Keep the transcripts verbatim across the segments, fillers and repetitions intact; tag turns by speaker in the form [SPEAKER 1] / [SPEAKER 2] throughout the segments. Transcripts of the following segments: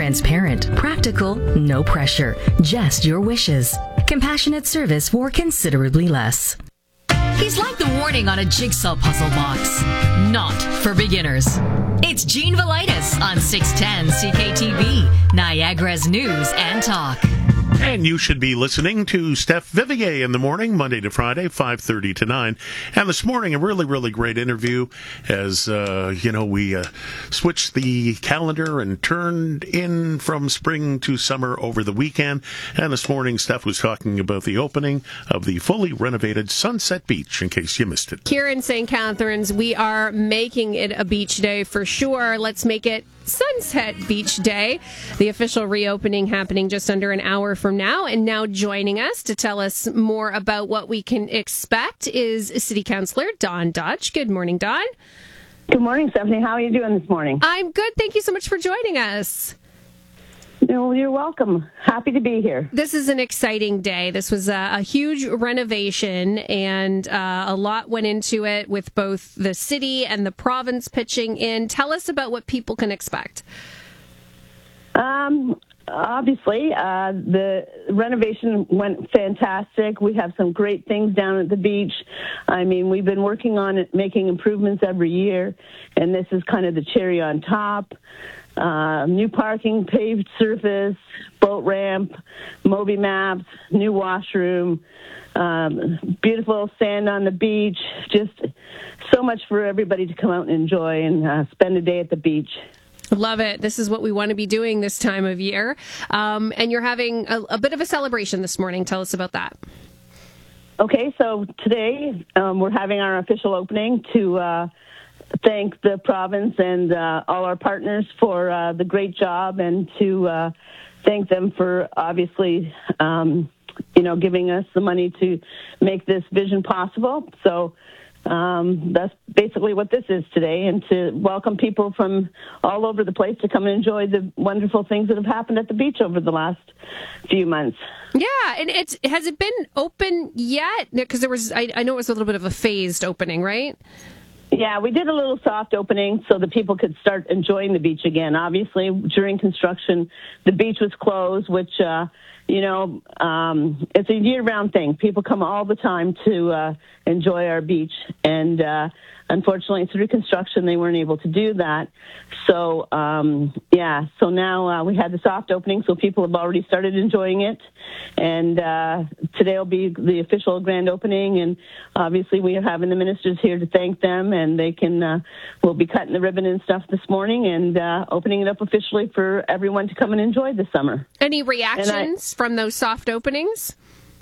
[SPEAKER 1] Transparent, practical, no pressure, just your wishes. Compassionate service for considerably less. He's like the warning on a jigsaw puzzle box. Not for beginners. It's Gene Velitis on six ten C K T V, Niagara's News and Talk.
[SPEAKER 2] And you should be listening to Steph Vivier in the morning, Monday to Friday, five thirty to nine. And this morning, a really, really great interview as, uh, you know, we uh, switched the calendar and turned in from spring to summer over the weekend. And this morning, Steph was talking about the opening of the fully renovated Sunset Beach, in case you missed it.
[SPEAKER 3] Here in Saint Catharines, we are making it a beach day for sure. Let's make it Sunset Beach Day. The official reopening happening just under an hour from now. And now joining us to tell us more about what we can expect is City Councillor Dawn Dodge. Good morning, Dawn.
[SPEAKER 4] Good morning, Stephanie. How are you doing this morning?
[SPEAKER 3] I'm good. Thank you so much for joining us.
[SPEAKER 4] No, you're welcome. Happy to be here.
[SPEAKER 3] This is an exciting day. This was a, a huge renovation, and uh, a lot went into it with both the city and the province pitching in. Tell us about what people can expect.
[SPEAKER 4] Um, obviously, uh, the renovation went fantastic. We have some great things down at the beach. I mean, we've been working on it, making improvements every year, and this is kind of the cherry on top. Uh, new parking, paved surface, boat ramp, Moby maps, new washroom, um, beautiful sand on the beach, just so much for everybody to come out and enjoy and uh, spend a day at the beach.
[SPEAKER 3] Love it. This is what we want to be doing this time of year. Um, and you're having a, a bit of a celebration this morning. Tell us about that.
[SPEAKER 4] Okay, so today um, we're having our official opening to uh, thank the province and uh, all our partners for uh, the great job, and to uh, thank them for obviously, um, you know, giving us the money to make this vision possible. So um, that's basically what this is today, and to welcome people from all over the place to come and enjoy the wonderful things that have happened at the beach over the last few months.
[SPEAKER 3] Yeah, and it's has it been open yet? Because there was, I, I know it was a little bit of a phased opening, right?
[SPEAKER 4] Yeah, we did a little soft opening so that people could start enjoying the beach again. Obviously, during construction, the beach was closed, which, uh, you know, um, it's a year-round thing. People come all the time to uh, enjoy our beach. And uh, unfortunately, through construction, they weren't able to do that. So, um, yeah, so now uh, we had the soft opening, so people have already started enjoying it. And uh, today will be the official grand opening, and obviously we are having the ministers here to thank them, and they can, uh, we'll be cutting the ribbon and stuff this morning and uh, opening it up officially for everyone to come and enjoy this summer.
[SPEAKER 3] Any reactions I, from those soft openings?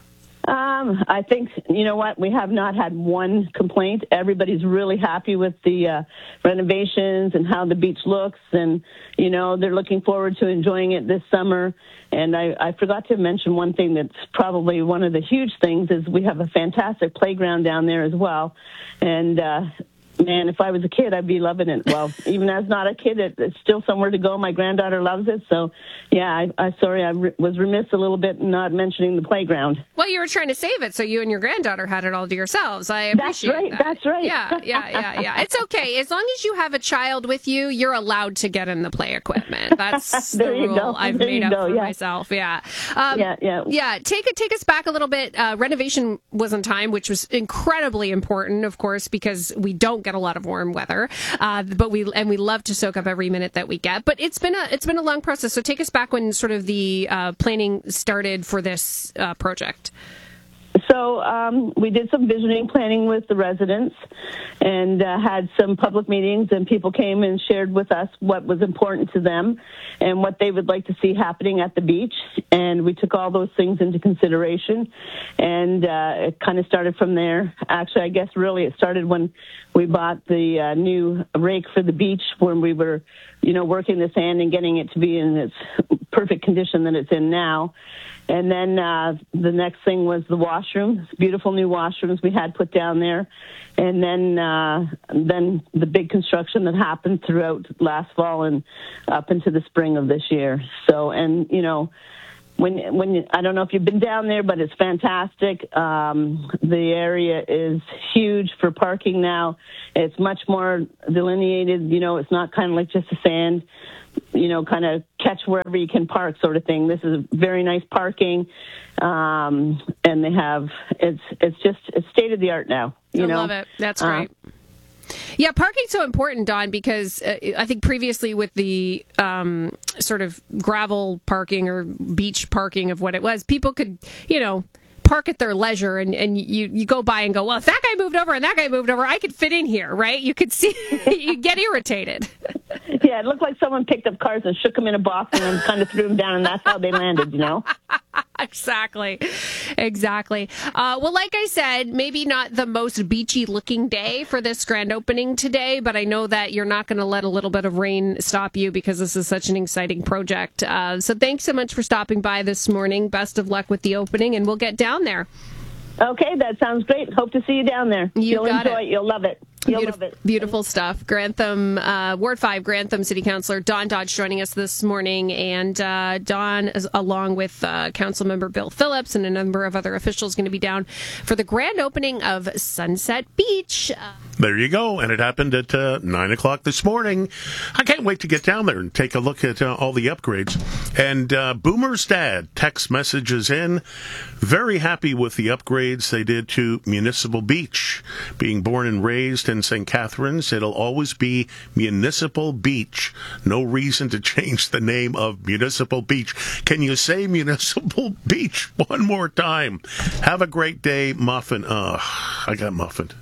[SPEAKER 4] Um, I think, you know what, we have not had one complaint. Everybody's really happy with the uh, renovations and how the beach looks, and, you know, they're looking forward to enjoying it this summer. And I, I forgot to mention one thing that's probably one of the huge things is we have a fantastic playground down there as well. And, uh, man, if I was a kid, I'd be loving it. Well, even as not a kid, it, it's still somewhere to go. My granddaughter loves it. So, yeah, I, I sorry, I re- was remiss a little bit in not mentioning the playground.
[SPEAKER 3] Well, you were trying to save it so you and your granddaughter had it all to yourselves. I appreciate
[SPEAKER 4] That's right.
[SPEAKER 3] that.
[SPEAKER 4] That's right.
[SPEAKER 3] Yeah, yeah, yeah, yeah. It's okay. As long as you have a child with you, you're allowed to get in the play equipment. That's the rule
[SPEAKER 4] go.
[SPEAKER 3] I've
[SPEAKER 4] there
[SPEAKER 3] made up
[SPEAKER 4] go.
[SPEAKER 3] for
[SPEAKER 4] yeah.
[SPEAKER 3] myself. Yeah. Um,
[SPEAKER 4] yeah, yeah.
[SPEAKER 3] Yeah, take it. Take us back a little bit. Uh, renovation was on time, which was incredibly important, of course, because we don't get a lot of warm weather. Uh, but we and we love to soak up every minute that we get. But it's been a it's been a long process. So take us back when sort of the uh, planning started for this uh, project.
[SPEAKER 4] So um, we did some visioning planning with the residents, and uh, had some public meetings, and people came and shared with us what was important to them and what they would like to see happening at the beach. And we took all those things into consideration, and uh, it kind of started from there. Actually, I guess really it started when we bought the uh, new rake for the beach, when we were, you know, working the sand and getting it to be in its perfect condition that it's in now. And then uh, the next thing was the washroom, beautiful new washrooms we had put down there. And then uh, then the big construction that happened throughout last fall and up into the spring of this year. So, and, you know, when when you, I don't know if you've been down there, but it's fantastic. Um, the area is huge for parking now. It's much more delineated. You know, it's not kind of like just a sand, you know, kind of catch wherever you can park sort of thing. This is very nice parking, um, and they have it's it's just it's state of the art now. You
[SPEAKER 3] I
[SPEAKER 4] know?
[SPEAKER 3] love it. That's great. Uh, Yeah, parking's so important, Dawn, because uh, I think previously with the um, sort of gravel parking or beach parking of what it was, people could, you know, park at their leisure, and, and you, you go by and go, well, if that guy moved over and that guy moved over, I could fit in here, right? You could see, you get irritated.
[SPEAKER 4] Yeah, it looked like someone picked up cars and shook them in a box and then kind of threw them down, and that's how they landed, you know?
[SPEAKER 3] Exactly. Exactly. Uh, well, like I said, maybe not the most beachy looking day for this grand opening today, but I know that you're not going to let a little bit of rain stop you because this is such an exciting project. Uh, so thanks so much for stopping by this morning. Best of luck with the opening, and we'll get down there.
[SPEAKER 4] Okay, that sounds great. Hope to see you down there.
[SPEAKER 3] You
[SPEAKER 4] You'll
[SPEAKER 3] got
[SPEAKER 4] enjoy
[SPEAKER 3] it.
[SPEAKER 4] it. You'll love it. You'll
[SPEAKER 3] Beautiful,
[SPEAKER 4] love it.
[SPEAKER 3] beautiful stuff. Grantham, uh, Ward five, Grantham City Councillor Dawn Dodge joining us this morning. And uh, Dawn, is, along with uh, Councilmember Bill Phillips and a number of other officials, going to be down for the grand opening of Sunset Beach. Uh,
[SPEAKER 2] There you go. And it happened at uh, nine o'clock this morning. I can't wait to get down there and take a look at uh, all the upgrades. And uh, Boomer's dad text messages in. Very happy with the upgrades they did to Municipal Beach. Being born and raised in Saint Catharines, it'll always be Municipal Beach. No reason to change the name of Municipal Beach. Can you say Municipal Beach one more time? Have a great day, Muffin. Ugh, I got muffined.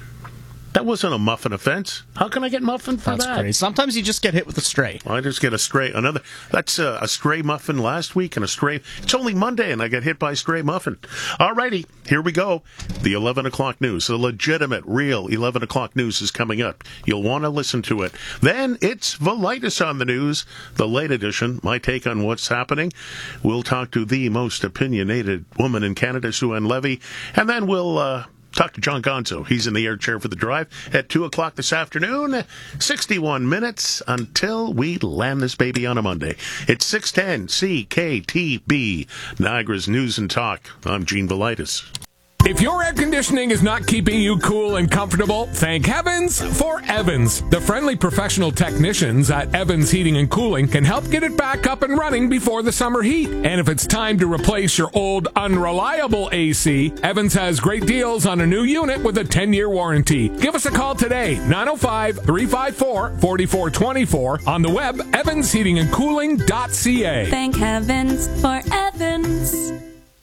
[SPEAKER 2] That wasn't a muffin offense. How can I get muffined for
[SPEAKER 5] That's
[SPEAKER 2] that?
[SPEAKER 5] crazy. Sometimes you just get hit with a stray.
[SPEAKER 2] Well, I just get a stray. Another. That's uh, a stray muffin last week and a stray. It's only Monday and I get hit by a stray muffin. All righty, here we go. The eleven o'clock news, the legitimate, real eleven o'clock news is coming up. You'll want to listen to it. Then it's Velitis on the news, the late edition, my take on what's happening. We'll talk to the most opinionated woman in Canada, Sue Ann Levy, and then we'll uh, talk to John Gonzo. He's in the air chair for the drive at two o'clock this afternoon. sixty-one minutes until we land this baby on a Monday. It's six ten C K T B, Niagara's News and Talk. I'm Gene Velitis.
[SPEAKER 6] If your air conditioning is not keeping you cool and comfortable, thank heavens for Evans. The friendly professional technicians at Evans Heating and Cooling can help get it back up and running before the summer heat. And if it's time to replace your old unreliable A C, Evans has great deals on a new unit with a ten-year warranty. Give us a call today, nine oh five, three five four, four four two four, on the web, evans heating and cooling dot c a.
[SPEAKER 7] Thank heavens for Evans.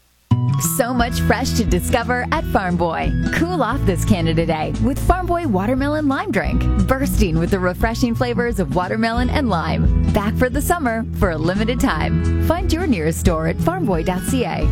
[SPEAKER 8] So much fresh to discover at Farm Boy. Cool off this Canada Day with Farm Boy Watermelon Lime Drink. Bursting with the refreshing flavors of watermelon and lime. Back for the summer for a limited time. Find your nearest store at farm boy dot c a.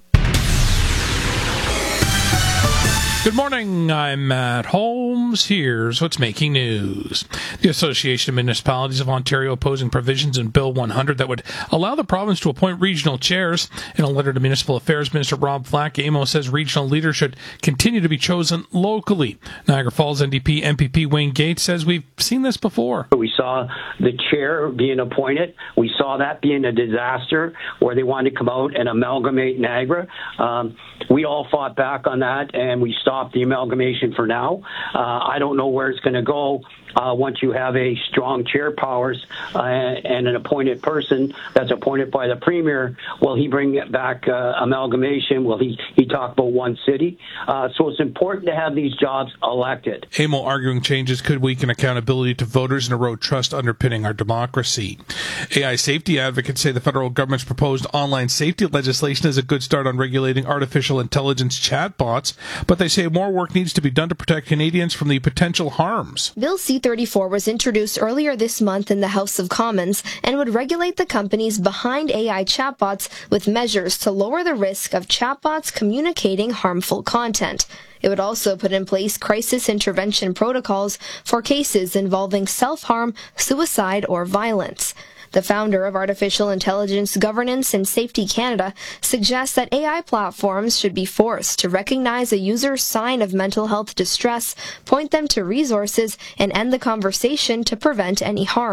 [SPEAKER 9] Good morning, I'm Matt Holmes. Here's what's making news. The Association of Municipalities of Ontario opposing provisions in Bill one hundred that would allow the province to appoint regional chairs. In a letter to Municipal Affairs Minister Rob Flack, A M O says regional leaders should continue to be chosen locally. Niagara Falls N D P M P P Wayne Gates says we've seen this before.
[SPEAKER 10] We saw the chair being appointed. We saw that being a disaster where they wanted to come out and amalgamate Niagara. Um, we all fought back on that, and we stopped the amalgamation for now. Uh, I don't know where it's going to go uh, once you have a strong chair powers uh, and an appointed person that's appointed by the premier. Will he bring it back uh, amalgamation? Will he, he talk about one city? Uh, so it's important to have these jobs elected.
[SPEAKER 9] A M O arguing changes could weaken accountability to voters and erode trust underpinning our democracy. A I safety advocates say the federal government's proposed online safety legislation is a good start on regulating artificial intelligence chatbots, but they say more work needs to be done to protect Canadians from the potential harms.
[SPEAKER 11] Bill C thirty-four was introduced earlier this month in the House of Commons and would regulate the companies behind A I chatbots with measures to lower the risk of chatbots communicating harmful content. It would also put in place crisis intervention protocols for cases involving self-harm, suicide, or violence. The founder of Artificial Intelligence Governance and Safety Canada suggests that A I platforms should be forced to recognize a user's sign of mental health distress, point them to resources, and end the conversation to prevent any harm.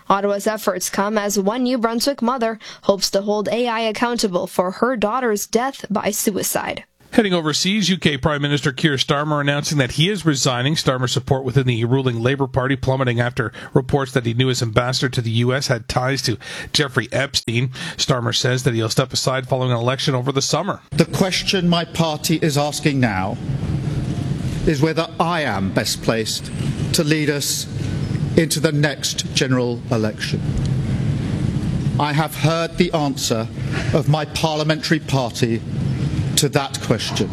[SPEAKER 11] Ottawa's efforts come as one New Brunswick mother hopes to hold A I accountable for her daughter's death by suicide.
[SPEAKER 9] Heading overseas, U K Prime Minister Keir Starmer announcing that he is resigning. Starmer's support within the ruling Labour Party plummeting after reports that he knew his ambassador to the U S had ties to Jeffrey Epstein. Starmer says that he'll step aside following an election over the summer.
[SPEAKER 12] The question my party is asking now is whether I am best placed to lead us into the next general election. I have heard the answer of my parliamentary party to that question,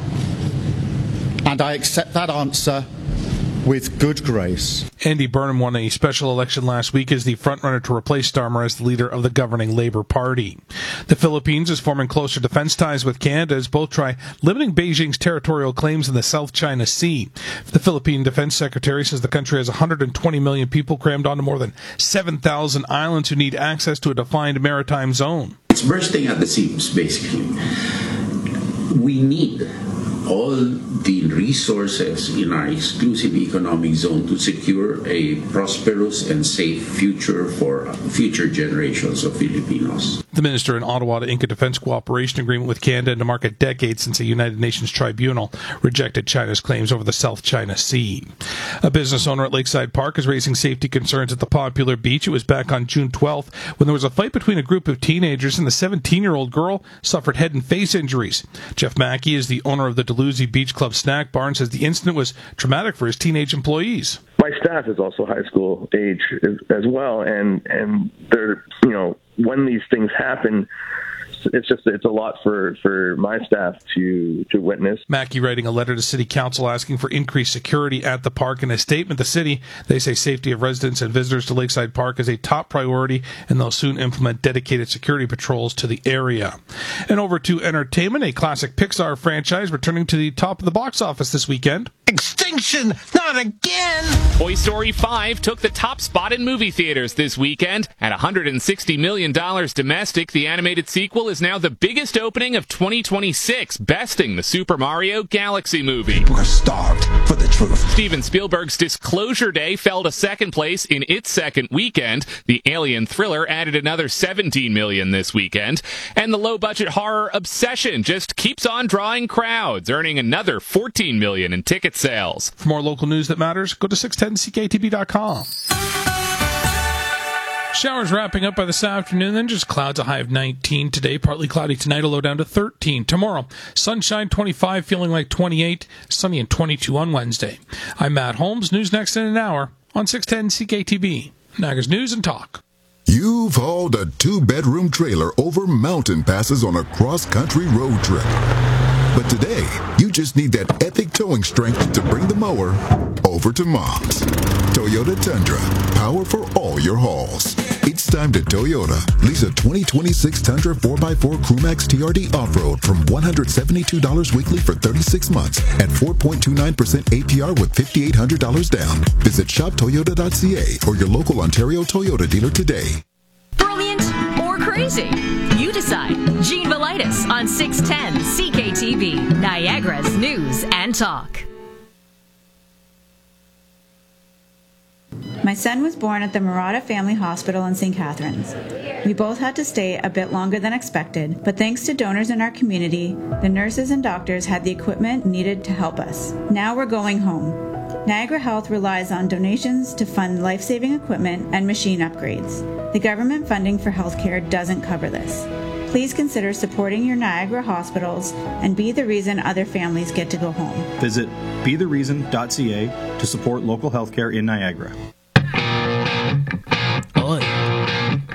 [SPEAKER 12] and I accept that answer with good grace.
[SPEAKER 9] Andy Burnham won a special election last week as the frontrunner to replace Starmer as the leader of the governing Labour Party. The Philippines is forming closer defense ties with Canada as both try limiting Beijing's territorial claims in the South China Sea. The Philippine Defense Secretary says the country has one hundred twenty million people crammed onto more than seven thousand islands who need access to a defined maritime zone.
[SPEAKER 13] It's bursting at the seams, basically. We need all the resources in our exclusive economic zone to secure a prosperous and safe future for future generations of Filipinos.
[SPEAKER 9] The minister in Ottawa to ink a defense cooperation agreement with Canada to mark a decade since a United Nations tribunal rejected China's claims over the South China Sea. A business owner at Lakeside Park is raising safety concerns at the popular beach. It was back on June twelfth when there was a fight between a group of teenagers and the seventeen-year-old girl suffered head and face injuries. Jeff Mackey is the owner of the Dalhousie Beach Club snack bar and says the incident was traumatic for his teenage employees.
[SPEAKER 14] My staff is also high school age as, as well, and and they're, you know, when these things happen, it's just it's a lot for, for my staff to to witness.
[SPEAKER 9] Mackey writing a letter to City Council asking for increased security at the park. In a statement, the city, they say safety of residents and visitors to Lakeside Park is a top priority, and they'll soon implement dedicated security patrols to the area. And over to entertainment, a classic Pixar franchise returning to the top of the box office this weekend.
[SPEAKER 15] Extinction! Not again!
[SPEAKER 16] Toy Story five took the top spot in movie theaters this weekend. At one hundred sixty million dollars domestic, the animated sequel is now the biggest opening of twenty twenty-six, besting the Super Mario Galaxy movie.
[SPEAKER 15] People are starved for the truth.
[SPEAKER 16] Steven Spielberg's Disclosure Day fell to second place in its second weekend. The Alien thriller added another seventeen million dollars this weekend. And the low-budget horror Obsession just keeps on drawing crowds, earning another fourteen million dollars in ticket sales.
[SPEAKER 9] For more local news that matters, go to six ten C K T B dot com. Showers wrapping up by this afternoon, then just clouds, a high of nineteen today. Partly cloudy tonight, a low down to thirteen. Tomorrow, sunshine twenty-five, feeling like twenty-eight, sunny and twenty-two on Wednesday. I'm Matt Holmes. News next in an hour on six ten C K T B, Niagara's News and Talk.
[SPEAKER 17] You've hauled a two-bedroom trailer over mountain passes on a cross-country road trip. But today, you just need that epic towing strength to bring the mower over to Mom's. Toyota Tundra, power for all your hauls. It's time to Toyota. Lease a twenty twenty-six Tundra four by four Crewmax T R D Off-Road from one hundred seventy-two dollars weekly for thirty-six months at four point two nine percent A P R with five thousand eight hundred dollars down. Visit shop toyota dot c a or your local Ontario Toyota dealer today.
[SPEAKER 1] Brilliant or crazy? You decide. Gene Velitis on six ten C K T V, Niagara's News and Talk.
[SPEAKER 18] My son was born at the Murata Family Hospital in Saint Catharines. We both had to stay a bit longer than expected, but thanks to donors in our community, the nurses and doctors had the equipment needed to help us. Now we're going home. Niagara Health relies on donations to fund life-saving equipment and machine upgrades. The government funding for healthcare doesn't cover this. Please consider supporting your Niagara hospitals and be the reason other families get to go home.
[SPEAKER 19] Visit be the reason dot c a to support local healthcare in Niagara.